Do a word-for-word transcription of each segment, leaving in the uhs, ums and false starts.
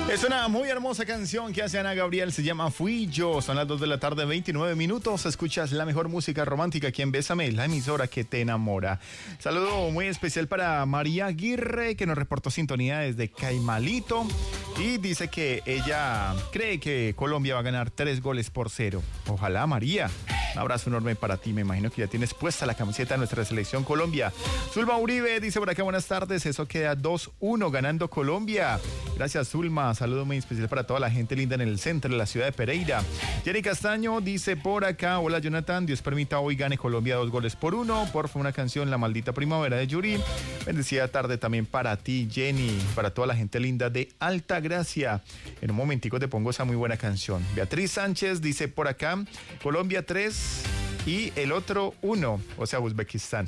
Es una muy hermosa canción que hace Ana Gabriel, se llama Fui Yo. Son las dos de la tarde, veintinueve minutos. Escuchas la mejor música romántica aquí en Bésame, la emisora que te enamora. Saludo muy especial para María Aguirre, que nos reportó sintonía desde Caimalito y dice que ella cree que Colombia va a ganar tres goles por cero. Ojalá, María. Un abrazo enorme para ti. Me imagino que ya tienes puesta la camiseta de nuestra selección Colombia. Zulma Uribe dice por acá, buenas tardes. Eso queda dos uno ganando Colombia. Gracias, Zulma. Saludo muy especial para toda la gente linda en el centro de la ciudad de Pereira. Jenny Castaño dice por acá, hola Jonathan, Dios permita hoy gane Colombia dos goles por uno. Porfa, una canción, La Maldita Primavera de Yuri. Bendecida tarde también para ti, Jenny, para toda la gente linda de Alta Gracia. En un momentico te pongo esa muy buena canción. Beatriz Sánchez dice por acá, Colombia tres y el otro uno, o sea, Uzbekistán.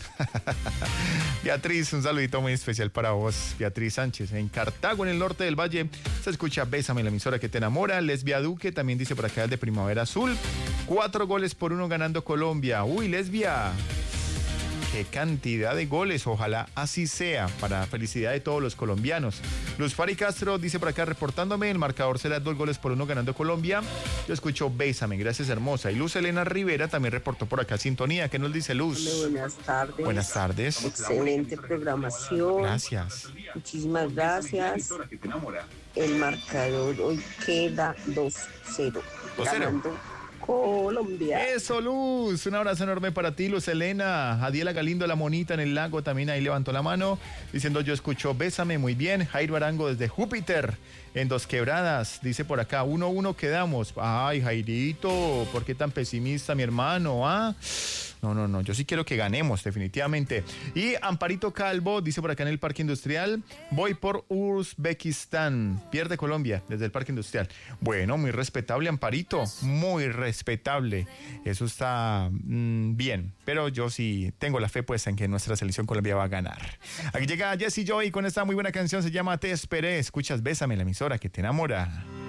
Beatriz, un saludito muy especial para vos, Beatriz Sánchez. En Cartago, en el norte del Valle, se escucha Bésame, la emisora que te enamora. Lesbia Duque también dice por acá el de Primavera Azul. Cuatro goles por uno ganando Colombia. Uy, Lesbia. Qué cantidad de goles, ojalá así sea, para felicidad de todos los colombianos. Luz Fari Castro dice por acá reportándome, el marcador será dos goles por uno ganando Colombia. Yo escucho Bésame, gracias hermosa. Y Luz Elena Rivera también reportó por acá sintonía. ¿Qué nos dice Luz? Hola, buenas tardes. Buenas tardes. Excelente programación. Gracias. Muchísimas gracias. El marcador hoy queda dos cero. dos cero. Colombia. Eso, Luz. Un abrazo enorme para ti, Luz Elena. Adiela Galindo, la monita en el lago, también ahí levantó la mano diciendo yo escucho Bésame, muy bien. Jairo Arango desde Júpiter, en Dos Quebradas, dice por acá, uno uno quedamos. Ay, Jairito, ¿por qué tan pesimista, mi hermano? ¿Ah? No, no, no, yo sí quiero que ganemos, definitivamente. Y Amparito Calvo dice por acá en el Parque Industrial, voy por Uzbekistán. Pierde Colombia desde el Parque Industrial. Bueno, muy respetable, Amparito, muy respetable. Eso está mmm, bien, pero yo sí tengo la fe puesta en que nuestra selección Colombia va a ganar. Aquí llega Jesse Joy con esta muy buena canción, se llama Te Esperé. Escuchas Bésame, la emisora que te enamora.